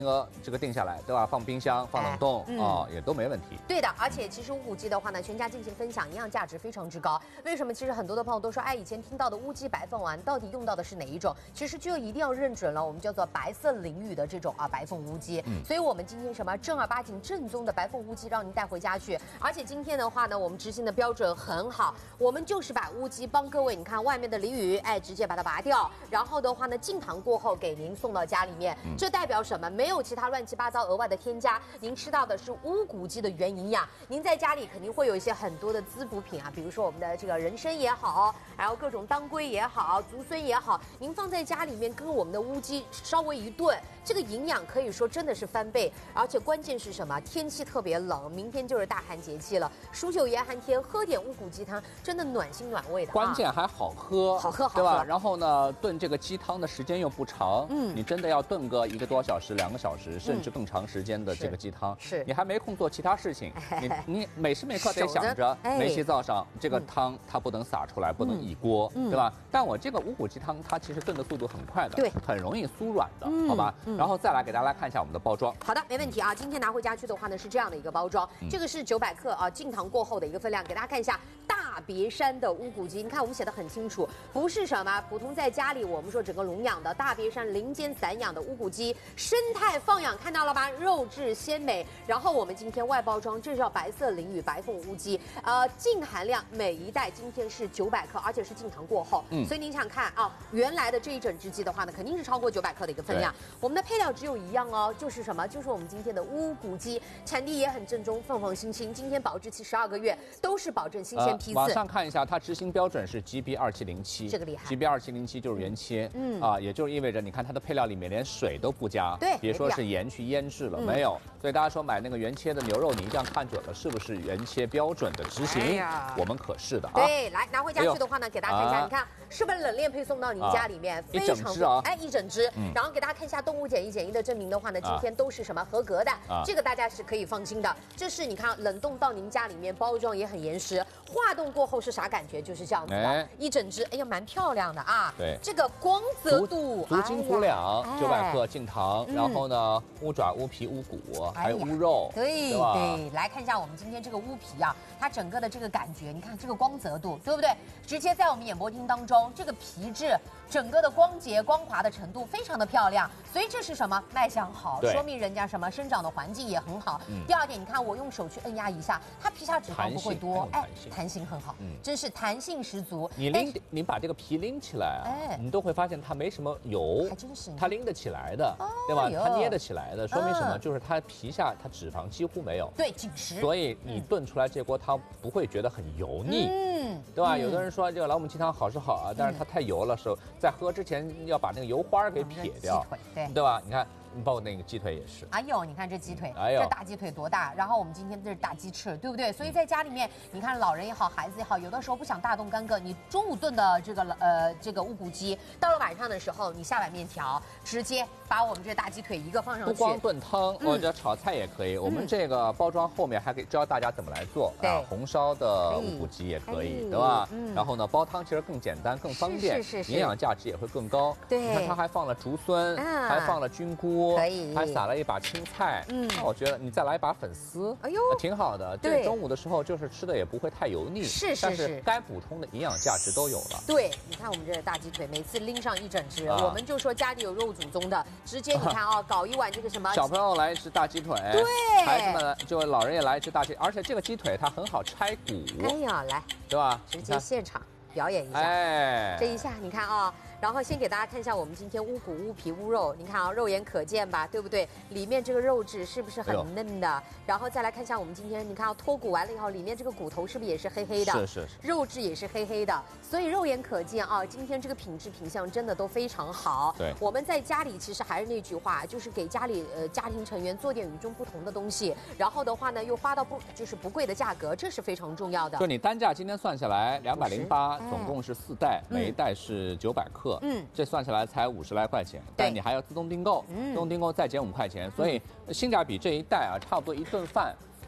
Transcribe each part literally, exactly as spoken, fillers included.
那个这个定下来，对吧？放冰箱、放冷冻啊、哎嗯哦，也都没问题。 对的，而且其实乌骨鸡的话呢，全家进行分享，营养价值非常之高。为什么？其实很多的朋友都说，哎，以前听到的乌鸡白凤丸到底用到的是哪一种？其实就一定要认准了，我们叫做白色鲮鱼的这种啊白凤乌鸡。嗯，所以我们今天什么正儿八经正宗的白凤乌鸡让您带回家去。而且今天的话呢，我们执行的标准很好，我们就是把乌鸡帮各位，你看外面的鲮鱼，哎，直接把它拔掉，然后的话呢，浸糖过后给您送到家里面。嗯、这代表什么？没有其他乱七八糟额外的添加，您吃到的是乌骨鸡的原营养。您在家里肯定会有一些很多的滋补品啊，比如说我们的这个人参也好，还有各种当归也好，竹荪也好，您放在家里面跟我们的乌鸡稍微一炖，这个营养可以说真的是翻倍。而且关键是什么？天气特别冷，明天就是大寒节气了，数九严寒天，喝点乌骨鸡汤，真的暖心暖胃的、啊。 关键还好喝， 好喝好喝， 对吧？然后呢，炖这个鸡汤的时间又不长，嗯，你真的要炖个一个多小时、两个小时，甚至更长时间的这个鸡汤， 是你还没空做其他事情，你你每时每刻得想着煤气灶上这个汤它不能洒出来，不能溢锅，对吧？但我这个乌骨鸡汤它其实炖的速度很快的， 对， 很容易酥软的，好吧？然后再来给大家看一下我们的包装。 好的，没问题啊。今天拿回家去的话呢，是这样的一个包装，这个是九百克啊，浸糖过后的一个分量，给大家看一下。大别山的乌骨鸡，你看我们写的很清楚，不是什么普通在家里我们说整个笼养的大别山林间散养的乌骨鸡，生态放养，看到了吧？肉质鲜美。然后我们今天外包装，这叫白色鲮鱼白凤乌鸡，呃，净含量每一袋今天是九百克，而且是浸糖过后，嗯，所以您想看啊，原来的这一整只鸡的话呢，肯定是超过九百克的一个分量。我们的配料只有一样哦，就是什么？就是我们今天的乌骨鸡，产地也很正宗，凤凰新青，今天保质期十二个月，都是保证新鲜批次。 马上看一下，它执行标准是 G B 二七零七， 这个厉害。 G B 二七零七就是原切，嗯啊，也就是意味着你看它的配料里面连水都不加， 对， 别说是盐去腌制了，嗯、没有。所以大家说买那个原切的牛肉，你一定要看准了是不是原切标准的执行。哎、我们可是的啊。 对，来拿回家去的话呢，给大家看一下，啊、你看是不是冷链配送到您家里面？啊、非常一整只啊， 哎，一整只。嗯、然后给大家看一下动物检疫检疫的证明的话呢，今天都是什么合格的，啊、这个大家是可以放心的。这是你看冷冻到您家里面，包装也很严实，化冻过后是啥感觉？就是这样子的，哎、一整只，哎呀，蛮漂亮的啊。 对， 这个光泽度， 足斤足两，九百克净糖，然后呢，乌爪、乌皮、乌骨，还有乌肉， 对对，来看一下我们今天这个乌皮啊，它整个的这个感觉，你看这个光泽度，对不对？直接在我们演播厅当中，这个皮质整个的光洁光滑的程度非常的漂亮，所以这是什么？卖相好，说明人家什么生长的环境也很好。第二点，你看我用手去摁压一下，它皮下脂肪不会多，哎，弹性很好，真是弹性十足。 你拎，你把这个皮拎起来啊，哎，你都会发现它没什么油， 还真是， 它拎得起来的，对吧？它捏得起来的，说明什么？就是它皮下它脂肪几乎没有， 对，紧实。 所以你炖出来这锅汤不会觉得很油腻，嗯，对吧？有的人说这个老母鸡汤好是好啊，但是它太油了，时候在喝之前要把那个油花给撇掉， 对， 对吧？你看。包括那个鸡腿也是， 哎呦，你看这鸡腿， 哎呦， 这大鸡腿多大？然后我们今天这是大鸡翅，对不对？所以在家里面，你看老人也好，孩子也好，有的时候不想大动干戈，你中午炖的这个呃这个乌骨鸡，到了晚上的时候，你下碗面条，直接把我们这大鸡腿一个放上去， 不光炖汤，或者炒菜也可以。我们这个包装后面还可以教大家怎么来做啊，红烧的乌骨鸡也可以，对吧？然后呢，煲汤其实更简单、更方便， 是是是， 营养价值也会更高。 对， 你看它还放了竹荪，还放了菌菇， 可以， 还撒了一把青菜，嗯，那我觉得你再来一把粉丝，哎呦，挺好的。 对， 中午的时候就是吃的也不会太油腻， 是是是， 但是该补充的营养价值都有了。 对，你看我们这大鸡腿，每次拎上一整只，我们就说家里有肉祖宗的，直接你看啊，搞一碗这个什么， 小朋友来一只大鸡腿， 对， 孩子们就老人也来一只大鸡，而且这个鸡腿它很好拆骨， 哎呀，来， 对吧？ 直接现场表演一下， 哎， 这一下你看啊。然后先给大家看一下我们今天乌骨、乌皮、乌肉，你看啊，肉眼可见吧，对不对？里面这个肉质是不是很嫩的？哎、然后再来看一下我们今天，你看啊，脱骨完了以后，里面这个骨头是不是也是黑黑的？ 是是是， 肉质也是黑黑的，所以肉眼可见啊，今天这个品质品相真的都非常好。 对， 我们在家里其实还是那句话，就是给家里呃家庭成员做点与众不同的东西，然后的话呢又花到不就是不贵的价格，这是非常重要的。 就你单价今天算下来两百零八，总共是四袋，嗯、每一袋是九百克，嗯，这算下来才五十来块钱，但你还要自动订购，嗯、自动订购再减五块钱，所以性价比这一袋啊，差不多一顿饭。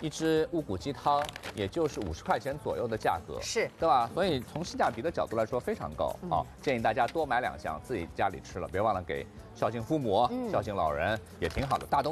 一只乌骨鸡汤也就是五十块钱左右的价格， 是， 对吧？所以从性价比的角度来说非常高啊，建议大家多买两箱，自己家里吃了，别忘了给孝敬父母、孝敬老人，也挺好的。大冬